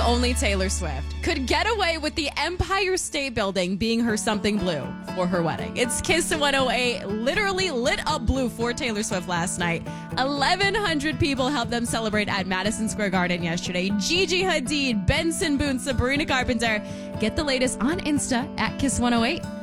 only Taylor Swift could get away with the Empire State Building being her something blue for her wedding. It's Kiss 108 literally lit up blue for Taylor Swift last night. 1,100 people helped them celebrate at Madison Square Garden yesterday. Gigi Hadid, Benson Boone, Sabrina Carpenter. Get the latest on Insta at Kiss 108.